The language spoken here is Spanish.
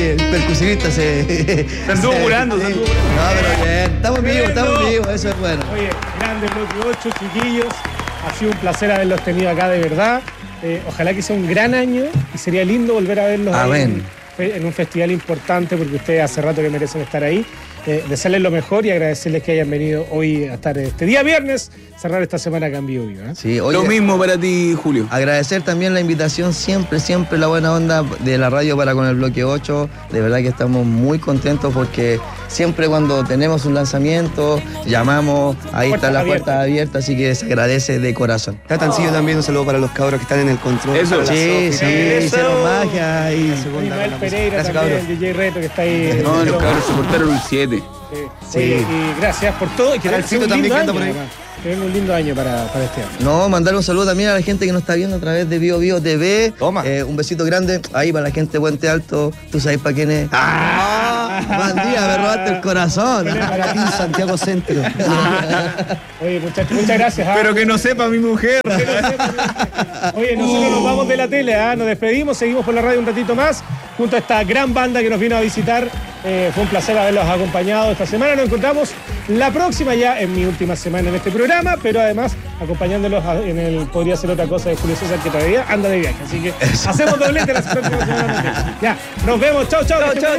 que el percusionista se anduvo curando. No, pero bien, estamos vivos, eso es bueno. Oye, grande Bloque 8, chiquillos. Ha sido un placer haberlos tenido acá, de verdad. Ojalá que sea un gran año y sería lindo volver a verlos en un festival importante, porque ustedes hace rato que merecen estar ahí. Desearles lo mejor y agradecerles que hayan venido hoy a estar este día viernes, cerrar esta semana acá en Vivo Vivo. Sí, oye, lo mismo para ti, Julio. Agradecer también la invitación, siempre la buena onda de la radio para con el Bloque 8. De verdad que estamos muy contentos porque siempre cuando tenemos un lanzamiento, llamamos, ahí está la puerta abierta, así que se agradece de corazón. Tatancillo también, un saludo para los cabros que están en el control. Eso. Sí, hicieron magia. Y Ismael Pereira también, DJ Reto, que está ahí. No, los cabros se portaron un 7. Sí. Y gracias por todo y que Alcito también canta por ahí. Que venga un lindo año para este año. No, mandar un saludo también a la gente que nos está viendo a través de Vivo Vivo TV. Toma. Un besito grande ahí para la gente de Puente Alto. ¿Tú sabes para quién es? Buen día, me robaste el corazón. Para ti, Santiago Centro. Oye, muchachos, muchas gracias. Pero que no sepa mi mujer. Oye, nosotros nos vamos de la tele, nos despedimos, seguimos por la radio un ratito más, junto a esta gran banda que nos vino a visitar. Fue un placer haberlos acompañado esta semana. Nos encontramos la próxima, ya en mi última semana en este programa, pero además acompañándolos en el Podría Ser Otra Cosa de Julio César, que todavía anda de viaje. Así que hacemos doblete la próxima semana. Ya, nos vemos. Chau.